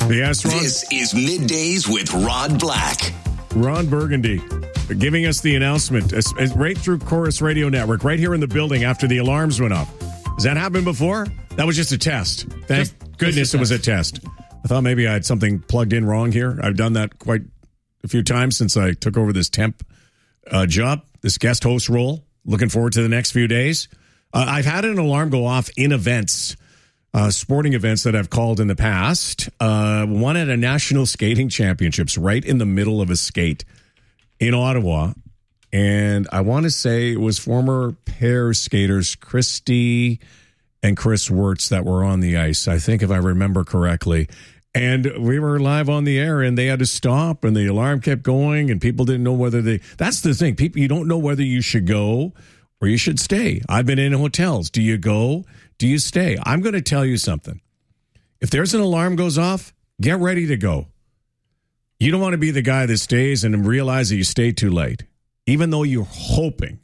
Yes, Ron. This is Middays with Rod Black. Ron Burgundy giving us the announcement right through Chorus Radio Network, right here in the building after the alarms went off. Has that happened before? That was just a test. Thank goodness it was a test. I thought maybe I had something plugged in wrong here. I've done that quite a few times since I took over this temp job, this guest host role. Looking forward to the next few days. I've had an alarm go off in events, sporting events that I've called in the past. One at a national skating championships right in the middle of a skate in Ottawa. And I want to say it was former pair skaters, Christy and Chris Wirtz, that were on the ice, I think, if I remember correctly. And we were live on the air, and they had to stop, and the alarm kept going, and people didn't know whether they... That's the thing. People, you don't know whether you should go or you should stay. I've been in hotels. Do you go? Do you stay? I'm going to tell you something. If there's an alarm goes off, get ready to go. You don't want to be the guy that stays and realize that you stayed too late, even though you're hoping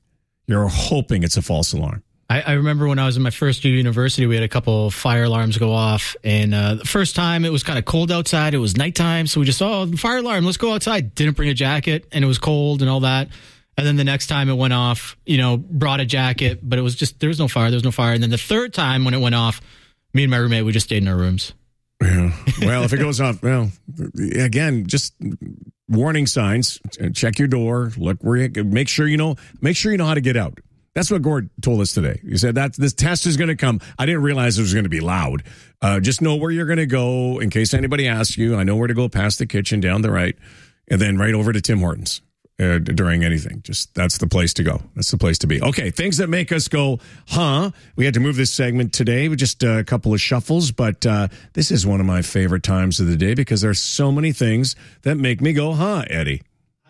it's a false alarm. I remember when I was in my first year of university, we had a couple fire alarms go off. And the first time, it was kind of cold outside. It was nighttime. So we just, fire alarm, let's go outside. Didn't bring a jacket, and it was cold and all that. And then the next time it went off, brought a jacket, but it was just, there was no fire. And then the third time when it went off, me and my roommate, we just stayed in our rooms. Yeah. Well, if it goes off, again, just warning signs. Check your door. Look where you, make sure you know how to get out. That's what Gord told us today. He said that this test is going to come. I didn't realize it was going to be loud. Just know where you're going to go in case anybody asks you. I know where to go past the kitchen, down the right, and then right over to Tim Hortons during anything. Just that's the place to go. That's the place to be. Okay, things that make us go, huh? We had to move this segment today with just a couple of shuffles, but this is one of my favorite times of the day because there's so many things that make me go, huh, Eddie?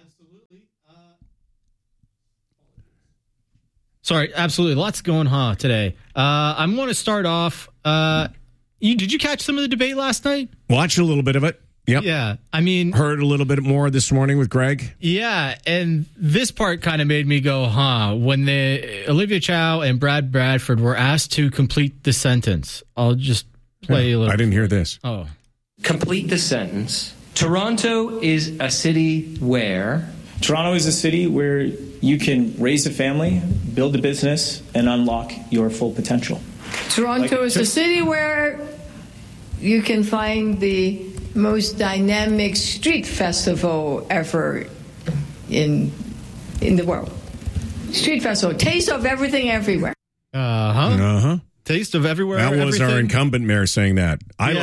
Sorry, absolutely. Lots going on today. I'm going to start off. Did you catch some of the debate last night? Watched a little bit of it. Yep. Yeah. I mean, heard a little bit more this morning with Greg. Yeah. And this part kind of made me go, huh? When Olivia Chow and Brad Bradford were asked to complete the sentence. I'll just play a little. I didn't hear this. Oh. Complete the sentence. Toronto is a city where... Toronto is a city where you can raise a family, build a business, and unlock your full potential. Toronto is a city where you can find the most dynamic street festival ever in the world. Street festival, taste of everything everywhere. Taste of everywhere. That was everything. Our incumbent mayor saying that.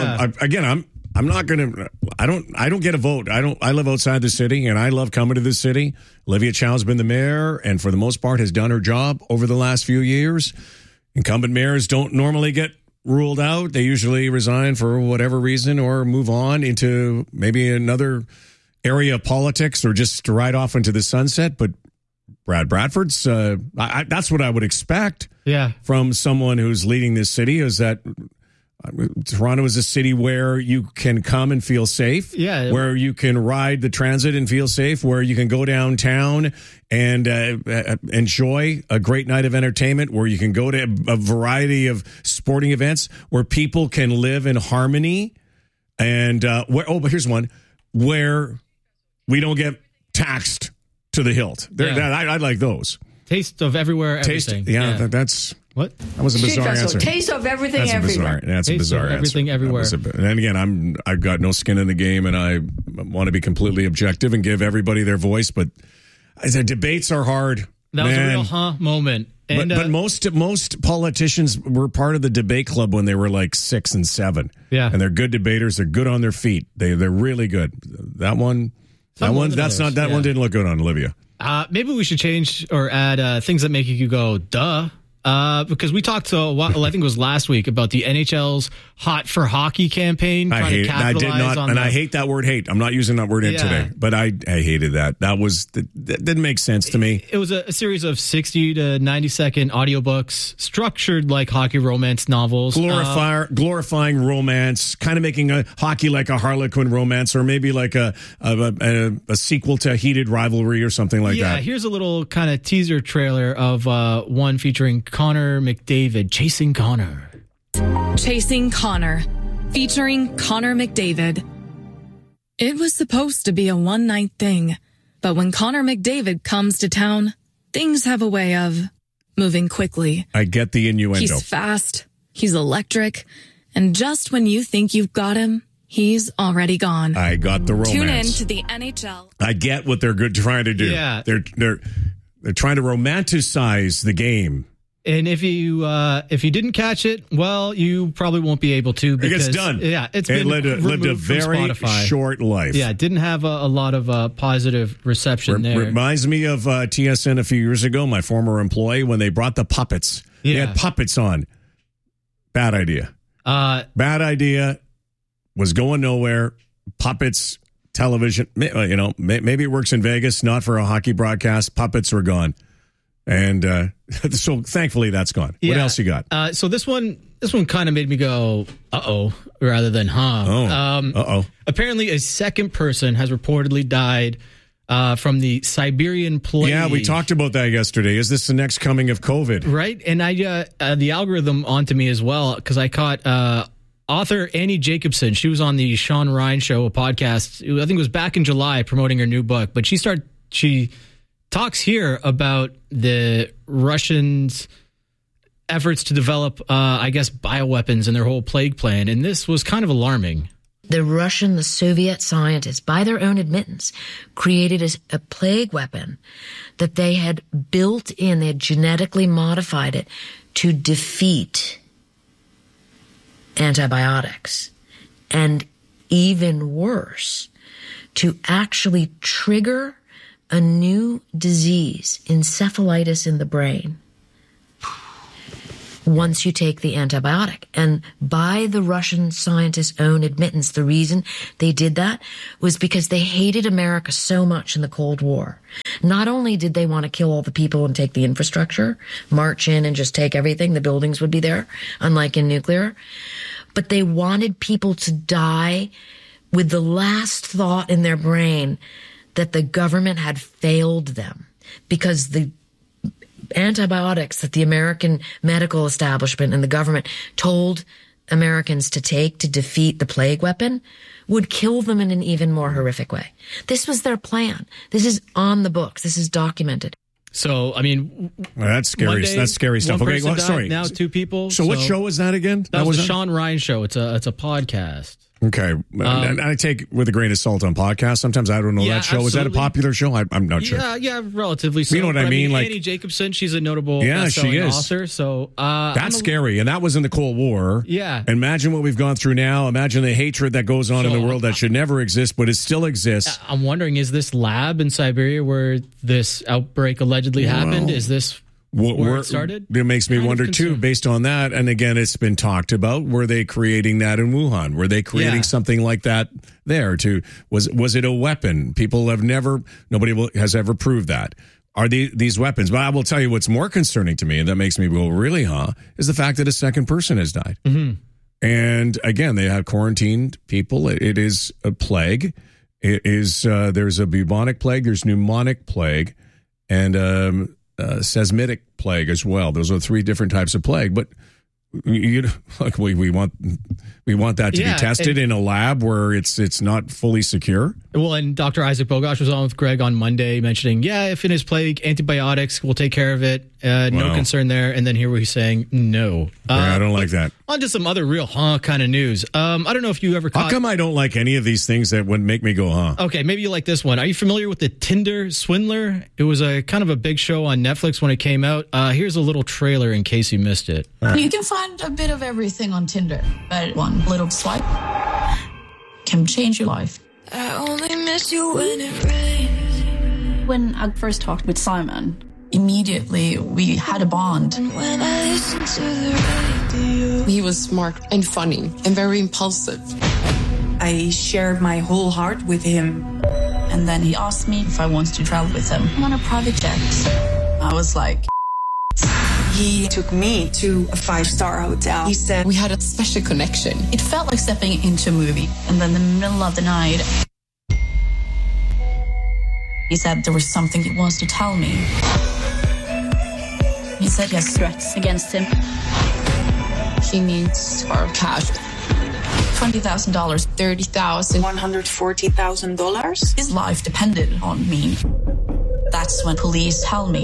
I'm not going to, I don't get a vote. I live outside the city and I love coming to the city. Olivia Chow's been the mayor and for the most part has done her job over the last few years. Incumbent mayors don't normally get ruled out. They usually resign for whatever reason or move on into maybe another area of politics or just ride off into the sunset. But Brad Bradford's, that's what I would expect from someone who's leading this city is that Toronto is a city where you can come and feel safe, where you can ride the transit and feel safe, where you can go downtown and enjoy a great night of entertainment, where you can go to a variety of sporting events, where people can live in harmony. And, but here's one, where we don't get taxed to the hilt. I like those. Taste of everywhere, everything. That's... What? That was a bizarre answer. Taste of everything everywhere. That's a bizarre answer. Everything everywhere. And again, I've got no skin in the game, and I want to be completely objective and give everybody their voice. But the debates are hard. That was a real moment. And, but most politicians were part of the debate club when they were like 6 and 7. Yeah, and they're good debaters. They're good on their feet. They're really good. That one didn't look good on Olivia. Maybe we should change or add things that make you go, duh. Because we talked a while, I think it was last week, about the NHL's Hot for Hockey campaign. I hate it. I did not, and I hate that word hate. I'm not using that word today, but I hated that. That didn't make sense to me. It was a series of 60 to 90 second audiobooks structured like hockey romance novels. Glorifying romance, kind of making a hockey like a Harlequin romance, or maybe like a sequel to Heated Rivalry or something like that. Yeah, here's a little kind of teaser trailer of one featuring Connor McDavid, Chasing Connor. Chasing Connor, featuring Connor McDavid. It was supposed to be a one-night thing, but when Connor McDavid comes to town, things have a way of moving quickly. I get the innuendo. He's fast, he's electric, and just when you think you've got him, he's already gone. I got the romance. Tune in to the NHL. I get what they're trying to do. Yeah. They're trying to romanticize the game. And if you didn't catch it, well, you probably won't be able to because it's done. Yeah, it lived a very short life. Yeah, it didn't have a lot of positive reception there. Reminds me of TSN a few years ago, my former employee, when they brought the puppets. Yeah. They had puppets on. Bad idea. Bad idea. Was going nowhere. Puppets, television. Maybe it works in Vegas, not for a hockey broadcast. Puppets were gone. And so thankfully that's gone. Yeah. What else you got? So this one kind of made me go, uh-oh, rather than huh. Apparently a second person has reportedly died from the Siberian plague. Yeah, we talked about that yesterday. Is this the next coming of COVID? Right. And the algorithm onto me as well, because I caught author Annie Jacobson. She was on the Sean Ryan Show, a podcast, I think it was back in July, promoting her new book. But she talks here about the Russians' efforts to develop, bioweapons and their whole plague plan. And this was kind of alarming. The Soviet scientists, by their own admittance, created a plague weapon that they had built in, they had genetically modified it to defeat antibiotics. And even worse, to actually trigger a new disease, encephalitis in the brain, once you take the antibiotic. And by the Russian scientists' own admittance, the reason they did that was because they hated America so much in the Cold War. Not only did they want to kill all the people and take the infrastructure, march in and just take everything, the buildings would be there, unlike in nuclear, but they wanted people to die with the last thought in their brain that the government had failed them, because the antibiotics that the American medical establishment and the government told Americans to take to defeat the plague weapon would kill them in an even more horrific way. This was their plan. This is on the books. This is documented. So, I mean, that's scary. Monday, that's scary stuff. One Okay, person died, sorry. Now 2 people. So what show was that again? That was the Sean Ryan Show. It's a podcast. Okay. I take with a grain of salt on podcasts. Sometimes I don't know that show. Absolutely. Is that a popular show? I'm not sure. Yeah, relatively so. You know what I mean? Like Annie Jacobson, she's a notable she is. author. So that's scary. And that was in the Cold War. Yeah. Imagine what we've gone through now. Imagine the hatred that goes on in the world that should never exist, but it still exists. I'm wondering, is this lab in Siberia where this outbreak allegedly happened? Is this where it started? It makes me wonder too, based on that. And again, it's been talked about. Were they creating that in Wuhan? Were they creating something like that there too? Was it a weapon? Nobody has ever proved that. Are these weapons? But I will tell you what's more concerning to me, and that makes me go really, is the fact that a second person has died. Mm-hmm. And again, they have quarantined people. It is a plague. It is, there's a bubonic plague, there's pneumonic plague, and, seismic plague as well. Those are 3 different types of plague, but we want that to be tested in a lab where it's not fully secure. Well, and Dr. Isaac Bogosh was on with Greg on Monday mentioning, if it is plague, antibiotics will take care of it. No concern there. And then here we're saying no. I don't like that. On to some other real kind of news. I don't know if you ever caught... How come I don't like any of these things that would make me go, Okay, maybe you like this one. Are you familiar with the Tinder Swindler? It was a kind of a big show on Netflix when it came out. Here's a little trailer in case you missed it. You can find a bit of everything on Tinder, but one little swipe can change your life. I only miss you when it rains. When I first talked with Simon, immediately we had a bond. And when I listen to the radio, he was smart and funny and very impulsive. I shared my whole heart with him. And then he asked me if I wanted to travel with him on a private jet. I was like... He took me to a 5-star hotel. He said we had a special connection. It felt like stepping into a movie. And then in the middle of the night, he said there was something he wants to tell me. He said he has threats against him. He needs our cash. $20,000, $30,000, $140,000. his life depended on me. That's when police tell me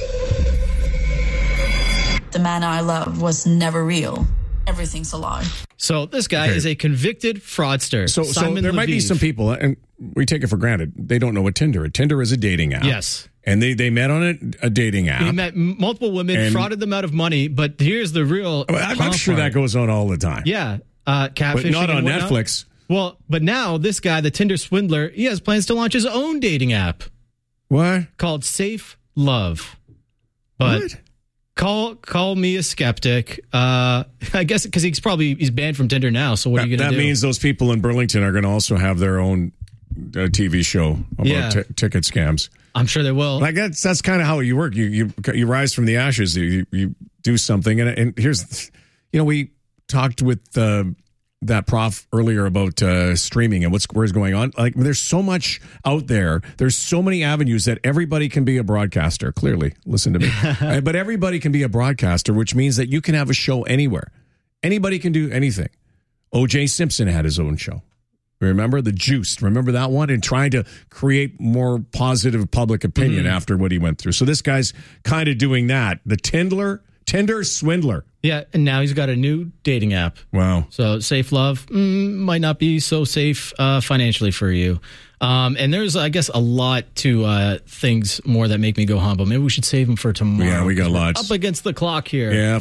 the man I love was never real. Everything's a lie. So this guy is a convicted fraudster. So there might be some people, and we take it for granted, they don't know what Tinder is. Tinder is a dating app. Yes. And they met on a dating app. He met multiple women, frauded them out of money, but here's the real I'm sure that goes on all the time. Yeah. Catfishing. But not on Netflix. Well, but now this guy, the Tinder swindler, he has plans to launch his own dating app. What? Called Safe Love. But what? Call me a skeptic. I guess because he's banned from Tinder now. So what are you going to do? That means those people in Burlington are going to also have their own TV show about ticket scams. I'm sure they will. Like that's kind of how you work. You rise from the ashes. You do something, and here's, we talked with that prof earlier about streaming and where's going on. Like, there's so much out there. There's so many avenues that everybody can be a broadcaster. Clearly, listen to me. But everybody can be a broadcaster, which means that you can have a show anywhere. Anybody can do anything. O.J. Simpson had his own show. Remember The Juiced? Remember that one? And trying to create more positive public opinion after what he went through. So this guy's kind of doing that. The Tinder swindler. Yeah, and now he's got a new dating app. Wow. So Safe Love might not be so safe financially for you. And there's, I guess, a lot to things more that make me go humble. Maybe we should save them for tomorrow. Yeah, we got lots. Up against the clock here. Yeah,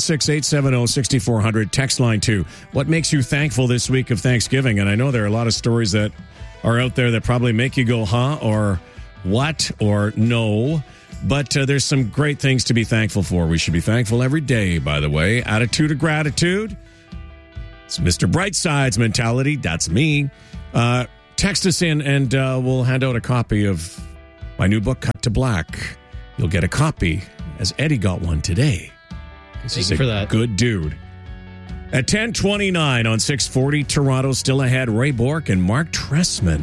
416-870-6400, text line 2. What makes you thankful this week of Thanksgiving? And I know there are a lot of stories that are out there that probably make you go, huh, or what, or no. But there's some great things to be thankful for. We should be thankful every day, by the way. Attitude of gratitude. It's Mr. Brightside's mentality. That's me. Text us in, and we'll hand out a copy of my new book, Cut to Black. You'll get a copy, as Eddie got one today. Thank you for that. Good dude. At 10:29 on 640, Toronto still ahead. Ray Bork and Mark Tressman.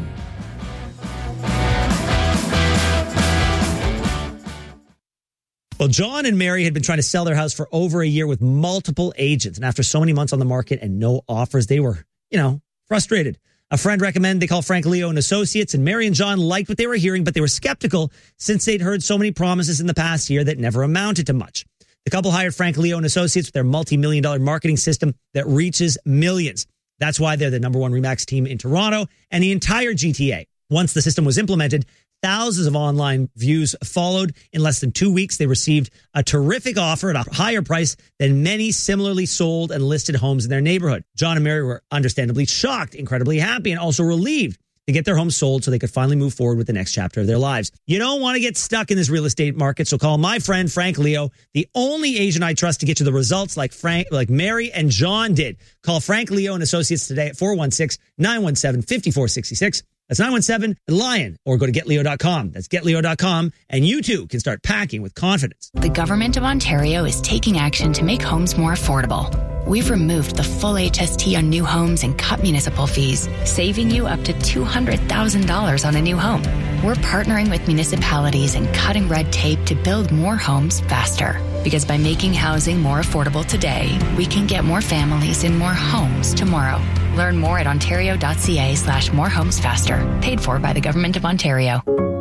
Well, John and Mary had been trying to sell their house for over a year with multiple agents. And after so many months on the market and no offers, they were, frustrated. A friend recommended they call Frank Leo and Associates, and Mary and John liked what they were hearing, but they were skeptical since they'd heard so many promises in the past year that never amounted to much. The couple hired Frank Leo and Associates with their multi-million-dollar marketing system that reaches millions. That's why they're the number one RE/MAX team in Toronto and the entire GTA. Once the system was implemented, thousands of online views followed. In less than 2 weeks, they received a terrific offer at a higher price than many similarly sold and listed homes in their neighborhood. John and Mary were understandably shocked, incredibly happy, and also relieved to get their home sold so they could finally move forward with the next chapter of their lives. You don't want to get stuck in this real estate market, so call my friend Frank Leo, the only agent I trust to get you the results like Mary and John did. Call Frank Leo and Associates today at 416-917-5466. That's 917-LION, or go to getleo.com. That's getleo.com, and you too can start packing with confidence. The Government of Ontario is taking action to make homes more affordable. We've removed the full HST on new homes and cut municipal fees, saving you up to $200,000 on a new home. We're partnering with municipalities and cutting red tape to build more homes faster. Because by making housing more affordable today, we can get more families in more homes tomorrow. Learn more at ontario.ca/morehomesfaster. Paid for by the Government of Ontario.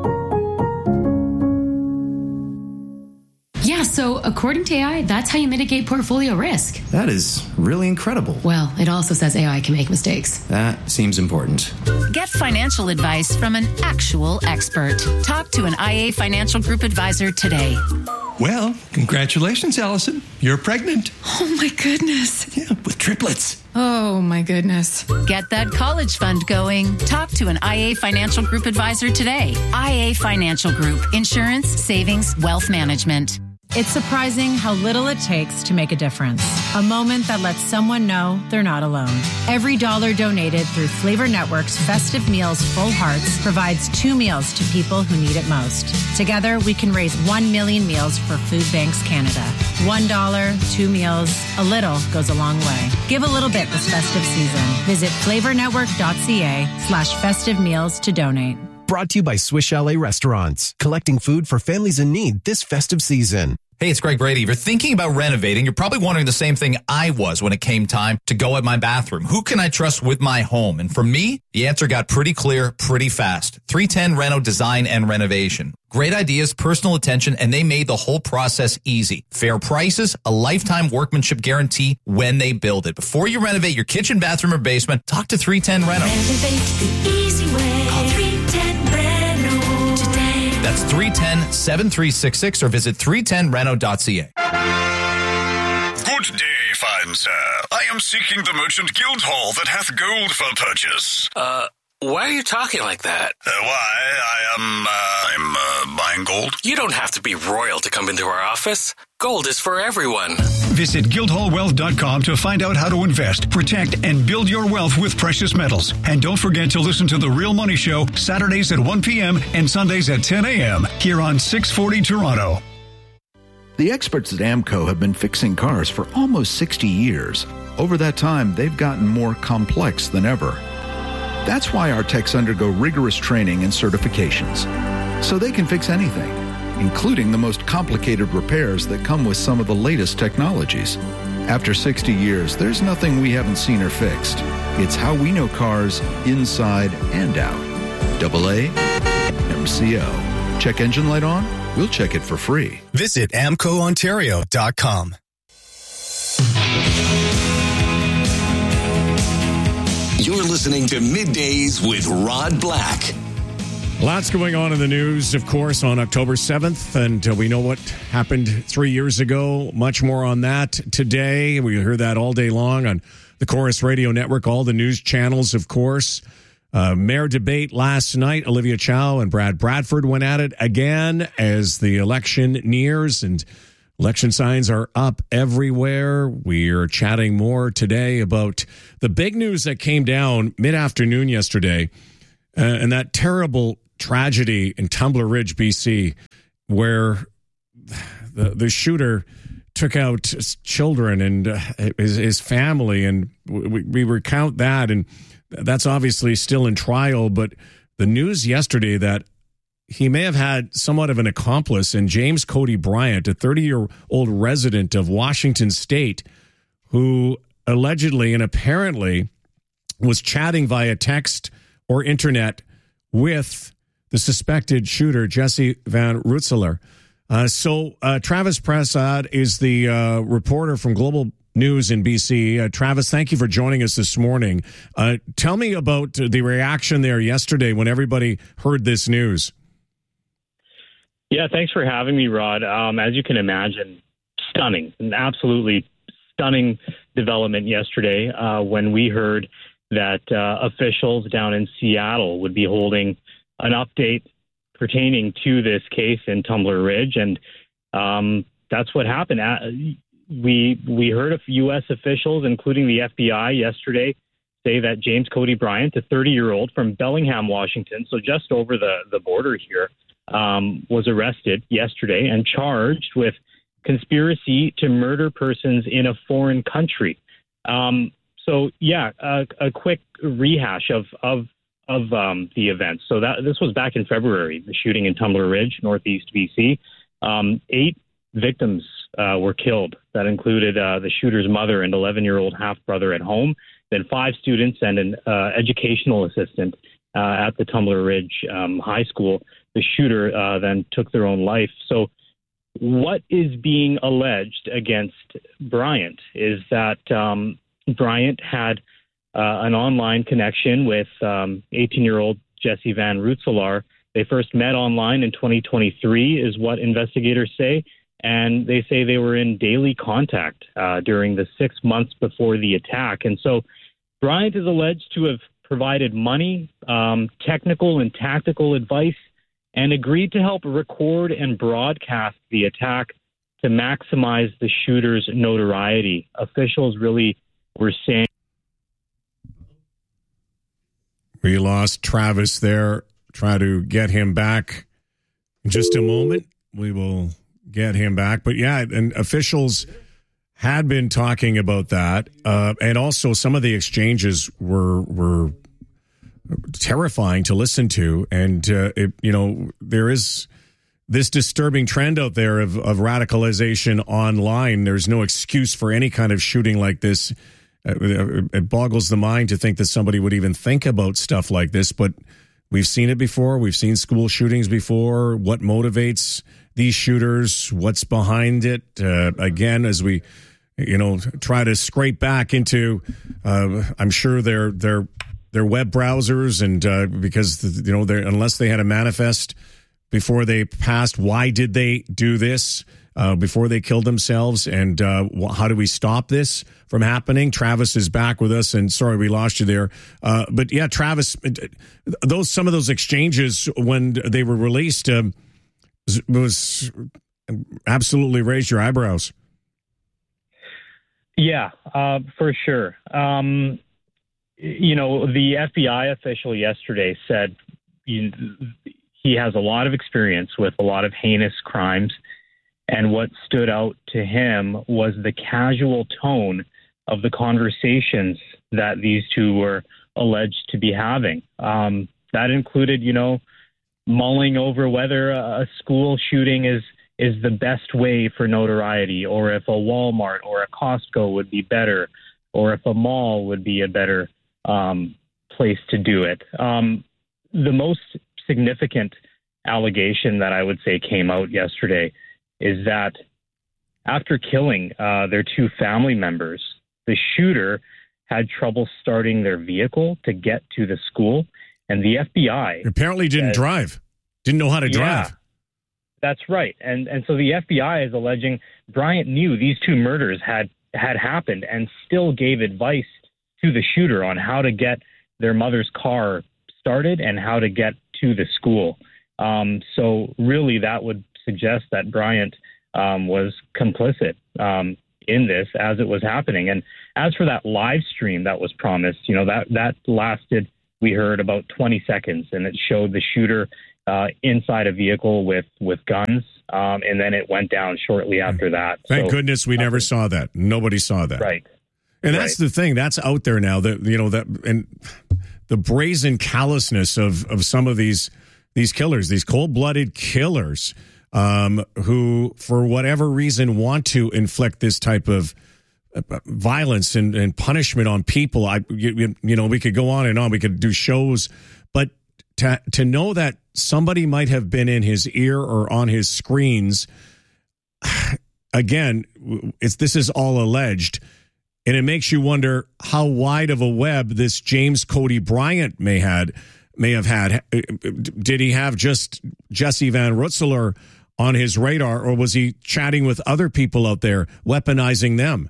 Yeah, so according to AI, that's how you mitigate portfolio risk. That is really incredible. Well, it also says AI can make mistakes. That seems important. Get financial advice from an actual expert. Talk to an IA Financial Group advisor today. Well, congratulations, Allison. You're pregnant. Oh, my goodness. Yeah, with triplets. Oh, my goodness. Get that college fund going. Talk to an IA Financial Group advisor today. IA Financial Group. Insurance, savings, wealth management. It's surprising how little it takes to make a difference. A moment that lets someone know they're not alone. Every dollar donated through Flavor Network's Festive Meals Full Hearts provides 2 meals to people who need it most. Together, we can raise 1 million meals for Food Banks Canada. $1, 2 meals, a little goes a long way. Give a little bit this festive season. Visit flavornetwork.ca/festive meals to donate. Brought to you by Swiss Chalet Restaurants, collecting food for families in need this festive season. Hey, it's Greg Brady. If you're thinking about renovating, you're probably wondering the same thing I was when it came time to go at my bathroom. Who can I trust with my home? And for me, the answer got pretty clear pretty fast. 310 Reno Design and Renovation. Great ideas, personal attention, and they made the whole process easy. Fair prices, a lifetime workmanship guarantee when they build it. Before you renovate your kitchen, bathroom, or basement, talk to 310 Reno. Renovate the easy way. Call 310 Reno today. That's 310-7366 or visit 310reno.ca. Good day, fine sir. I am seeking the merchant guild hall that hath gold for purchase. Why are you talking like that? I'm buying gold. You don't have to be royal to come into our office. Gold is for everyone. Visit guildhallwealth.com to find out how to invest, protect, and build your wealth with precious metals. And don't forget to listen to The Real Money Show Saturdays at 1 p.m. and Sundays at 10 a.m. here on 640 Toronto. The experts at AMCO have been fixing cars for almost 60 years. Over that time, they've gotten more complex than ever. That's why our techs undergo rigorous training and certifications, so they can fix anything, including the most complicated repairs that come with some of the latest technologies. After 60 years, there's nothing we haven't seen or fixed. It's how we know cars inside and out. AA MCO. Check engine light on? We'll check it for free. Visit AmcoOntario.com. You're listening to Middays with Rod Black. Lots going on in the news, of course, on October 7th, and we know what happened 3 years ago. Much more on that today. We heard that all day long on the Chorus Radio Network, all the news channels, of course. Mayor debate last night. Olivia Chow and Brad Bradford went at it again as the election nears, and election signs are up everywhere. We're chatting more today about the big news that came down mid-afternoon yesterday, and that terrible tragedy in Tumbler Ridge, BC, where the shooter took out children and his family, and we recount that, and that's obviously still in trial. But the news yesterday that he may have had somewhat of an accomplice in James Cody Bryant, a 30-year-old resident of Washington State, who allegedly and apparently was chatting via text or internet with the suspected shooter, Jesse Van Rutselaar. So Travis Prasad is the reporter from Global News in BC. Travis, thank you for joining us this morning. Tell me about the reaction there yesterday when everybody heard this news. Yeah, thanks for having me, Rod. As you can imagine, stunning, an absolutely stunning development yesterday when we heard that officials down in Seattle would be holding an update pertaining to this case in Tumbler Ridge. And that's what happened. We heard of U.S. officials, including the FBI yesterday, say that James Cody Bryant, a 30-year-old from Bellingham, Washington, so just over the border here, was arrested yesterday and charged with conspiracy to murder persons in a foreign country. So, yeah, a quick rehash of the events. So this was back in February, the shooting in Tumbler Ridge, northeast BC. 8 victims were killed. That included the shooter's mother and 11-year-old half-brother at home, then 5 students and an educational assistant at the Tumbler Ridge High School. The shooter then took their own life. So what is being alleged against Bryant is that Bryant had an online connection with 18-year-old Jesse Van Rutselaar. They first met online in 2023 is what investigators say, and they say they were in daily contact during the 6 months before the attack. And so Bryant is alleged to have provided money, technical and tactical advice, and agreed to help record and broadcast the attack to maximize the shooter's notoriety. Officials really were saying... We lost Travis there. Try to get him back in just a moment. We will get him back. But yeah, and officials had been talking about that. And also some of the exchanges were terrifying to listen to. And, there is this disturbing trend out there of radicalization online. There's no excuse for any kind of shooting like this. It boggles the mind to think that somebody would even think about stuff like this, but we've seen it before. We've seen school shootings before. What motivates these shooters? What's behind it? Again, as we, try to scrape back into, I'm sure their web browsers, and because unless they had a manifest before they passed, why did they do this? Before they killed themselves, and how do we stop this from happening? Travis is back with us, and sorry we lost you there. But yeah, Travis, some of those exchanges when they were released was absolutely raised your eyebrows. Yeah, for sure. The FBI official yesterday said he has a lot of experience with a lot of heinous crimes. And what stood out to him was the casual tone of the conversations that these two were alleged to be having. That included, mulling over whether a school shooting is the best way for notoriety, or if a Walmart or a Costco would be better, or if a mall would be a better place to do it. The most significant allegation that I would say came out yesterday is that after killing their two family members, the shooter had trouble starting their vehicle to get to the school, and the FBI apparently didn't know how to drive. That's right. And so the FBI is alleging Bryant knew these two murders had happened and still gave advice to the shooter on how to get their mother's car started and how to get to the school. So really that would suggest that Bryant was complicit in this as it was happening. And as for that live stream that was promised, that lasted, we heard, about 20 seconds, and it showed the shooter inside a vehicle with guns, and then it went down shortly after that. Thank goodness we never saw that. Nobody saw that. Right. And that's the thing. That's out there now. And the brazen callousness of some of these killers, these cold-blooded killers, who, for whatever reason, want to inflict this type of violence and punishment on people. We could go on and on. We could do shows, but to know that somebody might have been in his ear or on his screens, again, this is all alleged, and it makes you wonder how wide of a web this James Cody Bryant may have had. Did he have just Jesse Van Rutselaar on his radar, or was he chatting with other people out there, weaponizing them?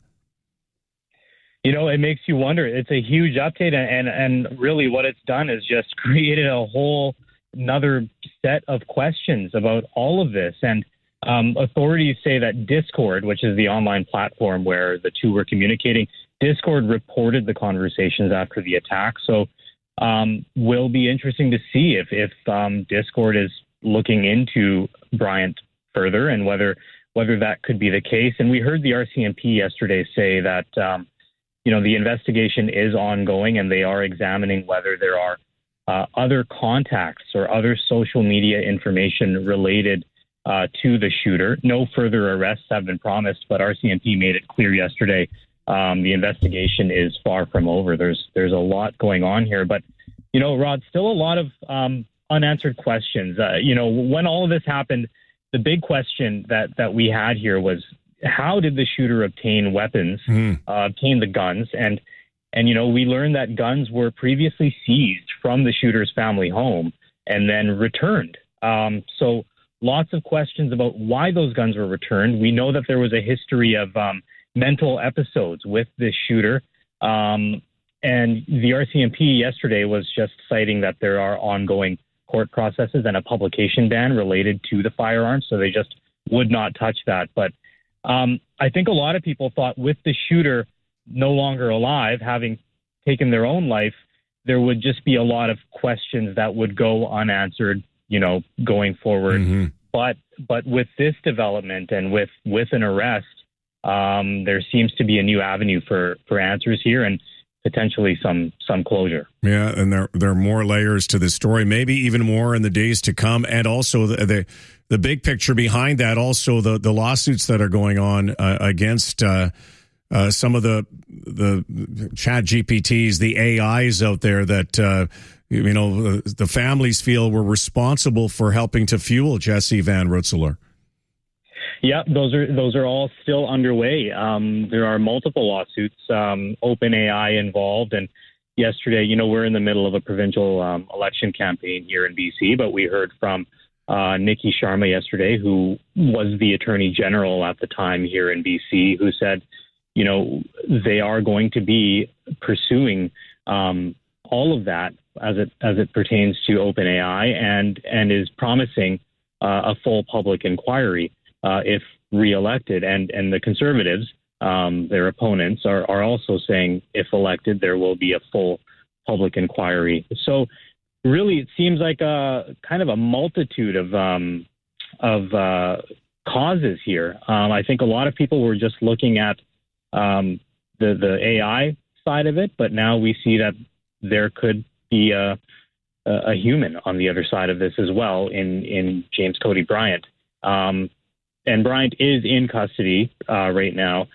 It makes you wonder. It's a huge update, and really what it's done is just created a whole another set of questions about all of this. And authorities say that Discord, which is the online platform where the two were communicating, Discord reported the conversations after the attack. So will be interesting to see if Discord is looking into Bryant further and whether that could be the case. And we heard the RCMP yesterday say that the investigation is ongoing, and they are examining whether there are other contacts or other social media information related to the shooter. No further arrests have been promised, but RCMP made it clear yesterday the investigation is far from over. There's a lot going on here, but Rod, still a lot of unanswered questions. When all of this happened, the big question that we had here was, how did the shooter obtain weapons, obtain the guns? And we learned that guns were previously seized from the shooter's family home and then returned. So lots of questions about why those guns were returned. We know that there was a history of mental episodes with this shooter. And the RCMP yesterday was just citing that there are ongoing court processes and a publication ban related to the firearms. So they just would not touch that. But I think a lot of people thought, with the shooter no longer alive, having taken their own life, there would just be a lot of questions that would go unanswered, going forward. Mm-hmm. But with this development and with an arrest, there seems to be a new avenue for answers here. And potentially some closure. Yeah, and there are more layers to this story, maybe even more in the days to come, and also the big picture behind that. Also, the lawsuits that are going on against some of the Chat GPTs, the AIs out there that the families feel were responsible for helping to fuel Jesse Van Rensselaer. Yeah, those are all still underway. There are multiple lawsuits, OpenAI involved, and yesterday, we're in the middle of a provincial election campaign here in BC, but we heard from Nikki Sharma yesterday, who was the Attorney General at the time here in BC, who said, they are going to be pursuing all of that as it pertains to OpenAI, and is promising a full public inquiry if reelected. And the Conservatives, their opponents, are also saying if elected, there will be a full public inquiry. So really, it seems like a kind of a multitude of causes here. I think a lot of people were just looking at the AI side of it, but now we see that there could be a human on the other side of this as well in James Cody Bryant. And Bryant is in custody right now.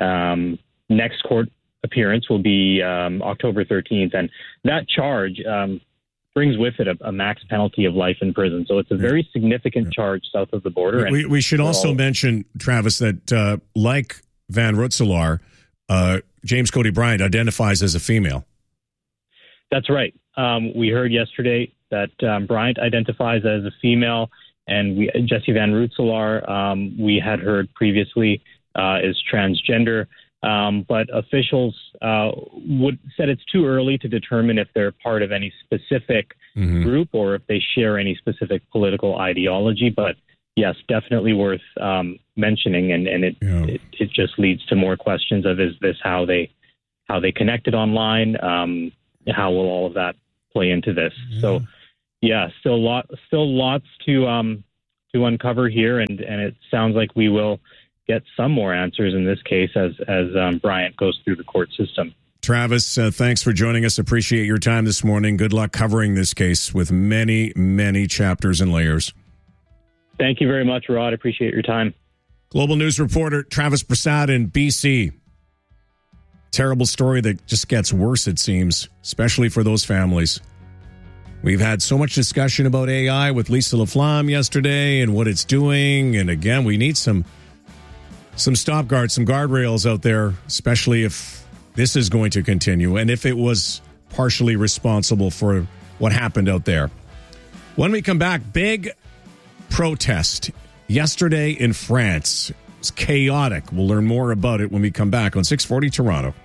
Next court appearance will be October 13th, and that charge brings with it a max penalty of life in prison. So it's a very significant charge south of the border. We should also mention, Travis, that like Van Rensselaer, James Cody Bryant identifies as a female. That's right. We heard yesterday that Bryant identifies as a female, and Jesse Van Rensselaer, we had heard previously, is transgender. But officials said it's too early to determine if they're part of any specific group or if they share any specific political ideology. But yes, definitely worth mentioning, and it just leads to more questions of, is this how they connected online? How will all of that play into this? So, yeah, still lots to uncover here, and it sounds like we will get some more answers in this case as Bryant goes through the court system. Travis, thanks for joining us. Appreciate your time this morning. Good luck covering this case with many, many chapters and layers. Thank you very much, Rod. Appreciate your time. Global News reporter Travis Prasad in BC. Terrible story that just gets worse, it seems, especially for those families. We've had so much discussion about AI with Lisa Laflamme yesterday and what it's doing. And again, we need some stop guards, some guardrails out there, especially if this is going to continue and if it was partially responsible for what happened out there. When we come back, big protest yesterday in France. It's chaotic. We'll learn more about it when we come back on 640 Toronto.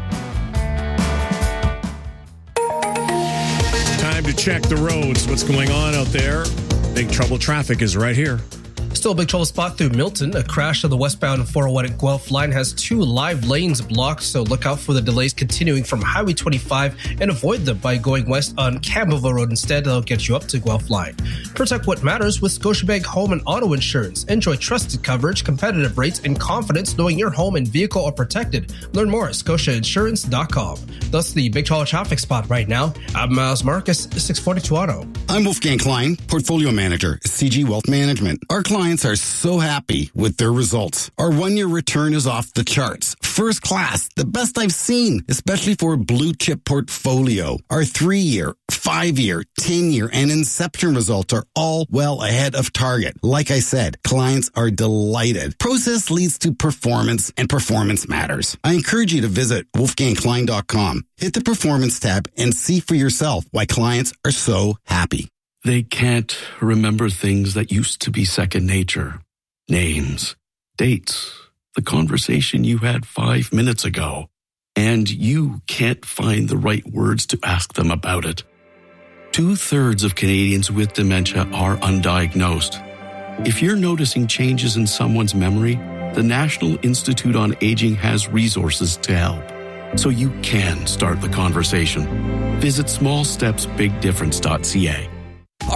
Time to check the roads. What's going on out there? Big trouble traffic is right here. Still a big trouble spot through Milton. A crash on the westbound 401 at Guelph line has 2 live lanes blocked, so look out for the delays continuing from Highway 25 and avoid them by going west on Campbellville Road instead. That'll get you up to Guelph line. Protect what matters with Scotiabank Home and Auto Insurance. Enjoy trusted coverage, competitive rates, and confidence knowing your home and vehicle are protected. Learn more at scotiainsurance.com. That's the big trouble traffic spot right now. I'm Miles Marcus, 640 Toronto. I'm Wolfgang Klein, Portfolio Manager, CG Wealth Management. Our clients are so happy with their results. Our 1-year return is off the charts. First class, the best I've seen, especially for a blue chip portfolio. Our 3-year, 5-year, 10-year, and inception results are all well ahead of target. Like I said, clients are delighted. Process leads to performance, and performance matters. I encourage you to visit wolfgangklein.com. Hit the performance tab and see for yourself why clients are so happy. They can't remember things that used to be second nature. Names, dates, the conversation you had 5 minutes ago. And you can't find the right words to ask them about it. 2/3 of Canadians with dementia are undiagnosed. If you're noticing changes in someone's memory, the National Institute on Aging has resources to help. So you can start the conversation. Visit smallstepsbigdifference.ca.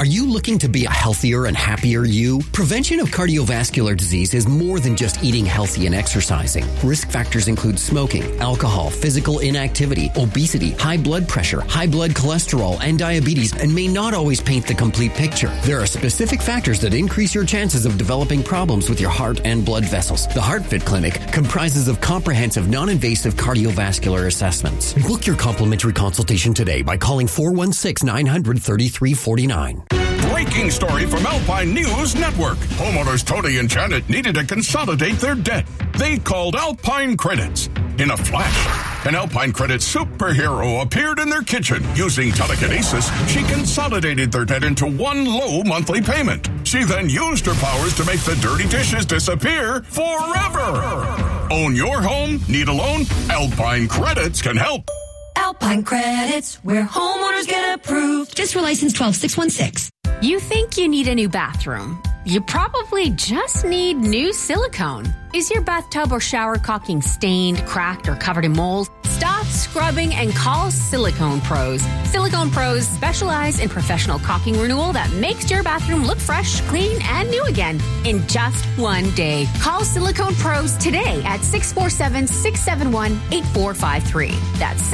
Are you looking to be a healthier and happier you? Prevention of cardiovascular disease is more than just eating healthy and exercising. Risk factors include smoking, alcohol, physical inactivity, obesity, high blood pressure, high blood cholesterol, and diabetes, and may not always paint the complete picture. There are specific factors that increase your chances of developing problems with your heart and blood vessels. The HeartFit Clinic comprises of comprehensive, non-invasive cardiovascular assessments. Book your complimentary consultation today by calling 416-900-3349. Breaking story from Alpine News Network. Homeowners Tony and Janet needed to consolidate their debt. They called Alpine Credits. In a flash, an Alpine Credits superhero appeared in their kitchen. Using telekinesis, she consolidated their debt into one low monthly payment. She then used her powers to make the dirty dishes disappear forever. Own your home? Need a loan? Alpine Credits can help. Alpine Credits, where homeowners get approved. Just for license 12616. You think you need a new bathroom. You probably just need new silicone. Is your bathtub or shower caulking stained, cracked, or covered in mold? Stop scrubbing and call Silicone Pros. Silicone Pros specialize in professional caulking renewal that makes your bathroom look fresh, clean, and new again in just one day. Call Silicone Pros today at 647-671-8453. That's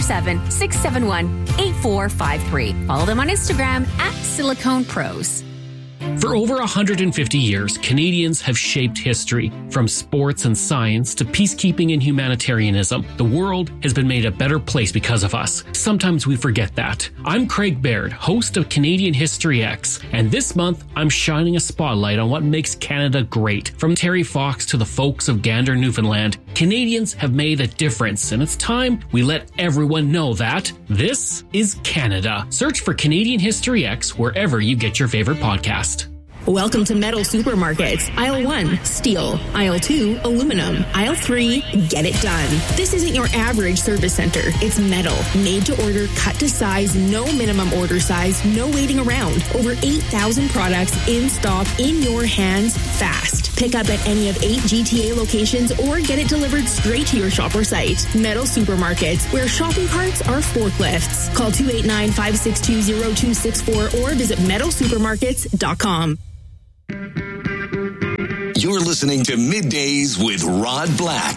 647-671-8453. Follow them on Instagram at Silicone Pros. For over 150 years, Canadians have shaped history. From sports and science to peacekeeping and humanitarianism, the world has been made a better place because of us. Sometimes we forget that. I'm Craig Baird, host of Canadian History X, and this month I'm shining a spotlight on what makes Canada great. From Terry Fox to the folks of Gander, Newfoundland, Canadians have made a difference, and it's time we let everyone know that this is Canada. Search for Canadian History X wherever you get your favorite podcast. Welcome to Metal Supermarkets. Aisle 1, steel. Aisle 2, aluminum. Aisle 3, get it done. This isn't your average service center. It's metal. Made to order, cut to size, no minimum order size, no waiting around. Over 8,000 products in stock, in your hands, fast. Pick up at any of 8 GTA locations or get it delivered straight to your shop or site. Metal Supermarkets, where shopping carts are forklifts. Call 289-562-0264 or visit metalsupermarkets.com. You're listening to Middays with Rod Black.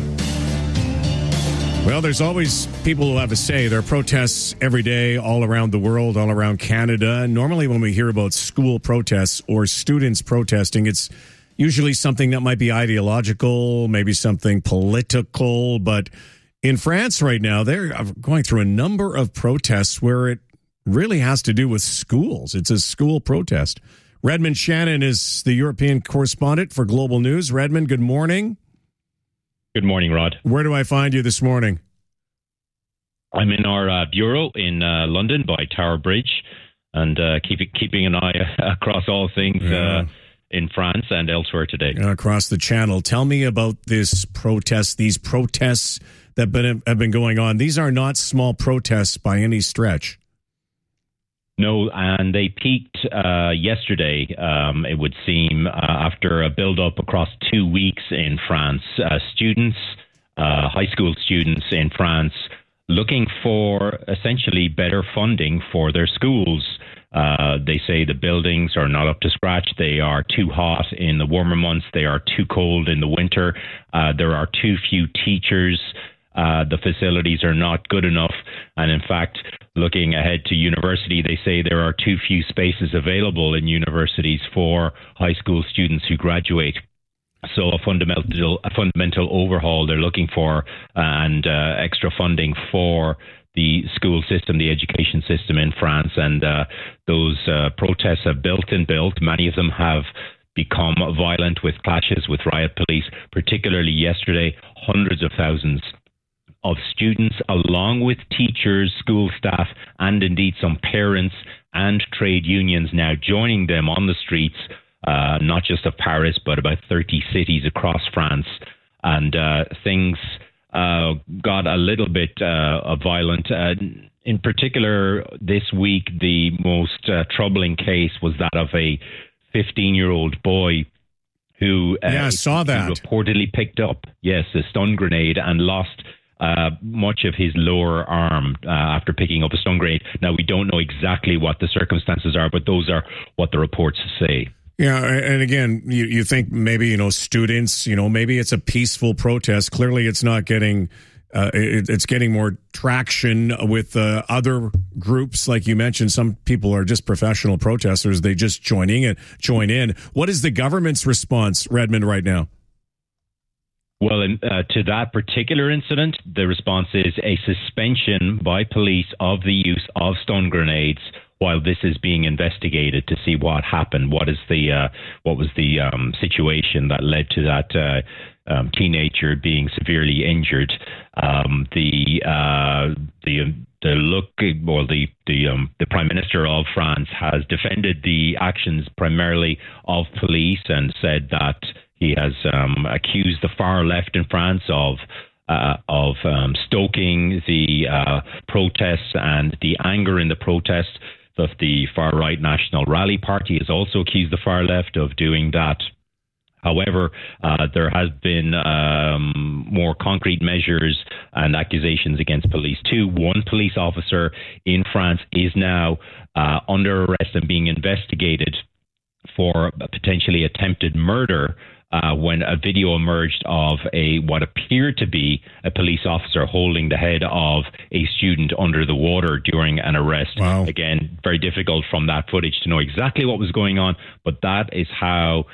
Well, there's always people who have a say. There are protests every day all around the world, all around Canada. Normally when we hear about school protests or students protesting, it's usually something that might be ideological, maybe something political. But in France right now, they're going through a number of protests where it really has to do with schools. It's a school protest. Redmond Shannon is the European correspondent for Global News. Redmond, good morning. Good morning, Rod. Where do I find you this morning? I'm in our bureau in London by Tower Bridge and keeping an eye across all things in France and elsewhere today. Across the channel. Tell me about these protests that have been going on. These are not small protests by any stretch. No, and they peaked yesterday, it would seem, after a build-up across 2 weeks in France. Students, high school students in France, looking for essentially better funding for their schools. They say the buildings are not up to scratch. They are too hot in the warmer months. They are too cold in the winter. There are too few teachers. The facilities are not good enough. And in fact, looking ahead to university, they say there are too few spaces available in universities for high school students who graduate. So a fundamental overhaul they're looking for, and extra funding for the school system, the education system in France. And those protests have built. Many of them have become violent with clashes with riot police, particularly yesterday. Hundreds of thousands of students, along with teachers, school staff, and indeed some parents and trade unions now joining them on the streets, not just of Paris, but about 30 cities across France. And things got a little bit violent. In particular, this week, the most troubling case was that of a 15-year-old boy who I saw that. Reportedly picked up, a stun grenade and lost much of his lower arm after picking up a stun grenade. Now, we don't know exactly what the circumstances are, but those are what the reports say. Yeah, and again, you think maybe, students, maybe it's a peaceful protest. Clearly, it's not getting... it's getting more traction with other groups. Like you mentioned, some people are just professional protesters. They just join in. What is the government's response, Redmond, right now? Well, to that particular incident, the response is a suspension by police of the use of stun grenades while this is being investigated to see what happened. What was the situation that led to that teenager being severely injured? The Prime Minister of France has defended the actions primarily of police and said that he has accused the far left in France of stoking the protests and the anger in the protests. The far-right National Rally Party has also accused the far left of doing that. However, there has been more concrete measures and accusations against police too. One police officer in France is now under arrest and being investigated for potentially attempted murder when a video emerged of what appeared to be a police officer holding the head of a student under the water during an arrest. Wow. Again, very difficult from that footage to know exactly what was going on, but that is how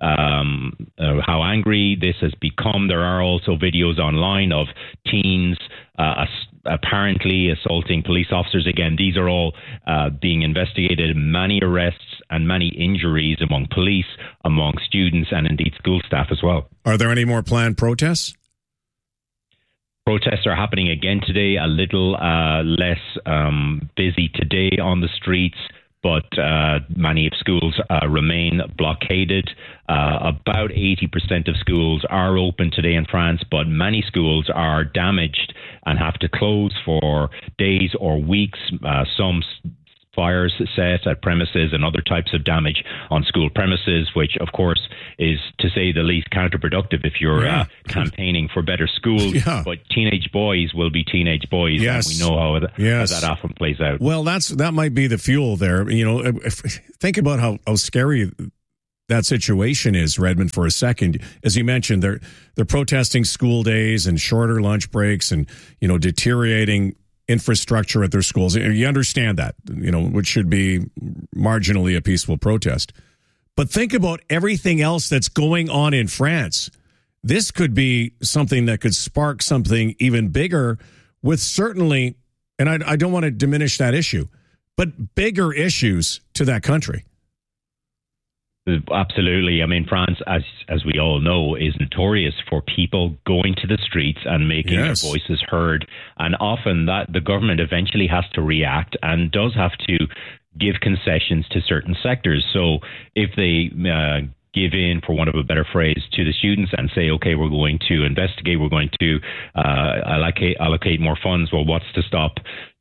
angry this has become. There are also videos online of teens apparently assaulting police officers. Again, these are all being investigated. Many arrests and many injuries among police, among students, and indeed school staff as well. Are there any more planned protests? Protests are happening again today, a little less busy today on the streets, but many of schools remain blockaded. About 80% of schools are open today in France, but many schools are damaged and have to close for days or weeks. Some fires set at premises and other types of damage on school premises, which, of course, is, to say the least, counterproductive if you're campaigning for better schools. Yeah. But teenage boys will be teenage boys, yes. and we know how that often plays out. Well, that might be the fuel there. Think about how scary that situation is, Redmond, for a second. As you mentioned, they're protesting school days and shorter lunch breaks and, deteriorating infrastructure at their schools. You understand that, which should be marginally a peaceful protest. But think about everything else that's going on in France. This could be something that could spark something even bigger with certainly, and I don't want to diminish that issue, but bigger issues to that country. Absolutely. I mean, France, as we all know, is notorious for people going to the streets and making their voices heard. And often that the government eventually has to react and does have to give concessions to certain sectors. So if they give in, for want of a better phrase, to the students and say, okay, we're going to investigate, we're going to allocate more funds. Well, what's to stop,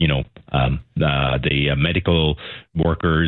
the medical workers,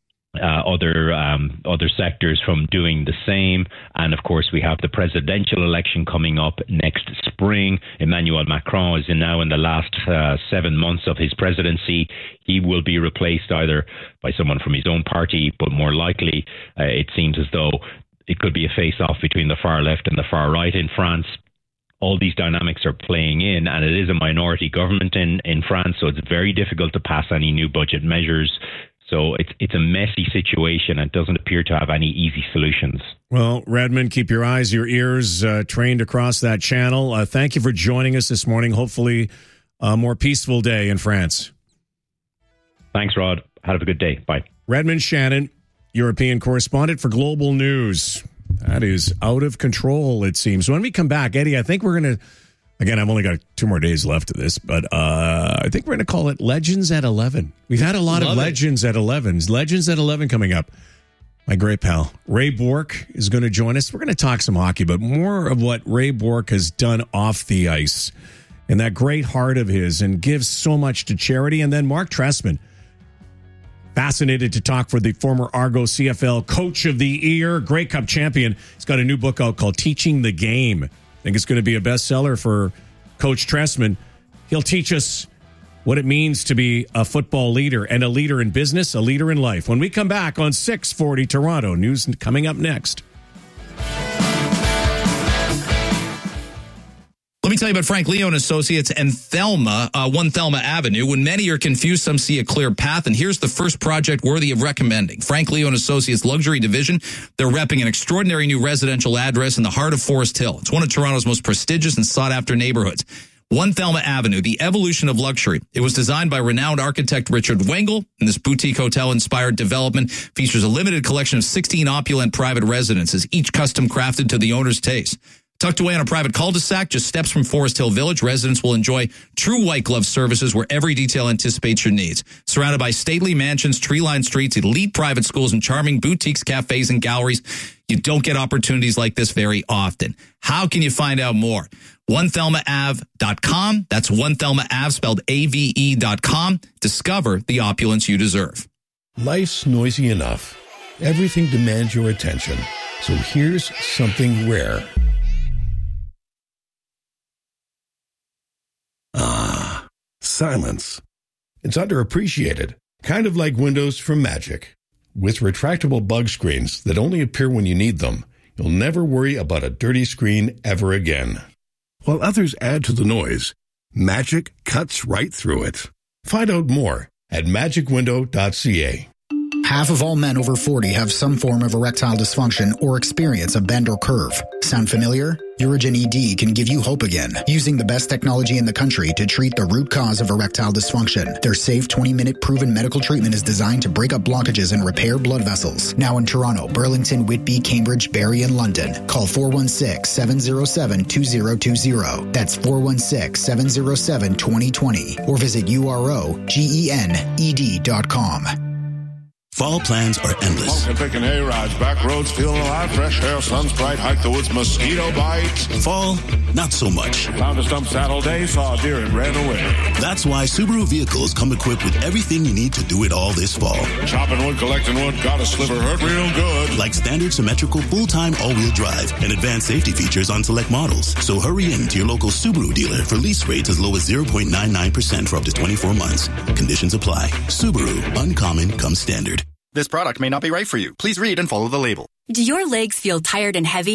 other sectors from doing the same? And of course, we have the presidential election coming up next spring. Emmanuel Macron is now in the last 7 months of his presidency. He will be replaced either by someone from his own party, but more likely, it seems as though it could be a face-off between the far left and the far right in France. All these dynamics are playing in, and it is a minority government in France, so it's very difficult to pass any new budget measures. So it's a messy situation and doesn't appear to have any easy solutions. Well, Redmond, keep your eyes, your ears trained across that channel. Thank you for joining us this morning. Hopefully a more peaceful day in France. Thanks, Rod. Have a good day. Bye. Redmond Shannon, European correspondent for Global News. That is out of control, it seems. When we come back, Eddie, I think we're going to... Again, I've only got 2 more days left of this, but I think we're going to call it Legends at 11. We've had a lot of Legends at 11. Legends at 11 coming up. My great pal, Ray Bourque, is going to join us. We're going to talk some hockey, but more of what Ray Bourque has done off the ice and that great heart of his, and gives so much to charity. And then Mark Trestman, fascinated to talk for the former Argo CFL Coach of the Year, Grey Cup champion. He's got a new book out called Teaching the Game. I think it's going to be a bestseller for Coach Tressman. He'll teach us what it means to be a football leader, and a leader in business, a leader in life. When we come back on 640 Toronto, news coming up next. Let me tell you about Frank Leo and Associates and Thelma, 1 Thelma Avenue. When many are confused, some see a clear path, and here's the first project worthy of recommending. Frank Leo and Associates Luxury Division. They're repping an extraordinary new residential address in the heart of Forest Hill. It's one of Toronto's most prestigious and sought-after neighborhoods. 1 Thelma Avenue, the evolution of luxury. It was designed by renowned architect Richard Wengel, and this boutique hotel-inspired development features a limited collection of 16 opulent private residences, each custom crafted to the owner's taste. Tucked away on a private cul-de-sac, just steps from Forest Hill Village, residents will enjoy true white glove services where every detail anticipates your needs. Surrounded by stately mansions, tree-lined streets, elite private schools, and charming boutiques, cafes, and galleries, you don't get opportunities like this very often. How can you find out more? 1thelmaave.com. That's 1thelmaave, spelled AVE.com. Discover the opulence you deserve. Life's noisy enough. Everything demands your attention. So here's something rare. Ah, silence. It's underappreciated, kind of like windows from Magic. With retractable bug screens that only appear when you need them, you'll never worry about a dirty screen ever again. While others add to the noise, Magic cuts right through it. Find out more at magicwindow.ca. Half of all men over 40 have some form of erectile dysfunction or experience a bend or curve. Sound familiar? Urigen ED can give you hope again, using the best technology in the country to treat the root cause of erectile dysfunction. Their safe 20-minute proven medical treatment is designed to break up blockages and repair blood vessels. Now in Toronto, Burlington, Whitby, Cambridge, Barrie, and London. Call 416-707-2020. That's 416-707-2020. Or visit UROGENED.com. Fall plans are endless. Pumpkin picking hay-rides, back roads feeling alive, fresh air, sun's bright, hike the woods, mosquito bites. Fall, not so much. Found a stump Saturday, saw a deer and ran away. That's why Subaru vehicles come equipped with everything you need to do it all this fall. Chopping wood, collecting wood, got a sliver, hurt real good. Like standard symmetrical full-time all-wheel drive and advanced safety features on select models. So hurry in to your local Subaru dealer for lease rates as low as 0.99% for up to 24 months. Conditions apply. Subaru, uncommon comes standard. This product may not be right for you. Please read and follow the label. Do your legs feel tired and heavy?